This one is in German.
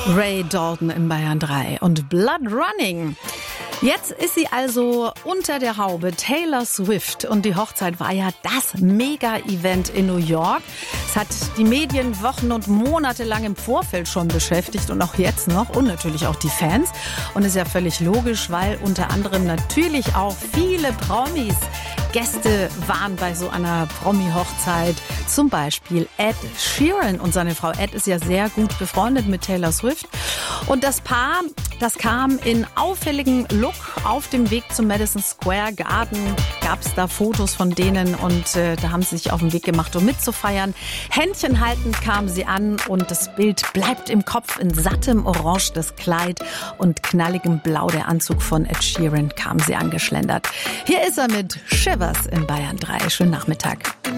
Ray Dalton in Bayern 3 und Blood Running. Jetzt ist sie also unter der Haube, Taylor Swift. Und die Hochzeit war ja das Mega-Event in New York. Es hat die Medien Wochen und Monate lang im Vorfeld schon beschäftigt und auch jetzt noch und natürlich auch die Fans. Und ist ja völlig logisch, weil unter anderem natürlich auch viele Promis Gäste waren bei so einer Promi-Hochzeit. Zum Beispiel Ed Sheeran und seine Frau Ed ist ja sehr gut befreundet mit Taylor Swift. Und das Paar, das kam in auffälligem Look auf dem Weg zum Madison Square Garden. Gab es da Fotos von denen und da haben sie sich auf den Weg gemacht, um mitzufeiern. Händchen haltend kamen sie an und das Bild bleibt im Kopf. In sattem Orange das Kleid und knalligem Blau der Anzug von Ed Sheeran kamen sie angeschlendert. Hier ist er mit Shivers in Bayern 3. Schönen Nachmittag.